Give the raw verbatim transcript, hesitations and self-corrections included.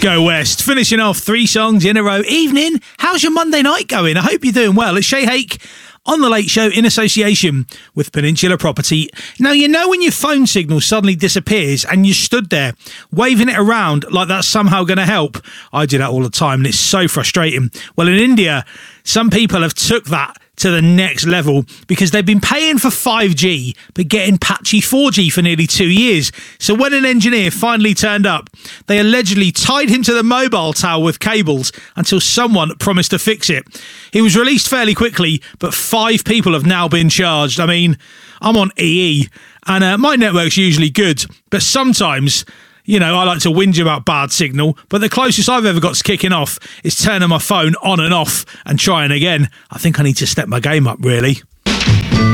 Go West, finishing off three songs in a row. Evening, how's your Monday night going? I hope you're doing well. It's Shay Hake on The Late Show in association with Peninsula Property. Now, you know when your phone signal suddenly disappears and you stood there waving it around like that's somehow going to help? I do that all the time and it's so frustrating. Well, in India, some people have took that to the next level because they've been paying for five G but getting patchy four G for nearly two years. So when an engineer finally turned up, they allegedly tied him to the mobile tower with cables until someone promised to fix it. He was released fairly quickly, but five people have now been charged. I mean, I'm on E E and uh, my network's usually good, but sometimes, you know, I like to whinge about bad signal, but the closest I've ever got to kicking off is turning my phone on and off and trying again. I think I need to step my game up, really.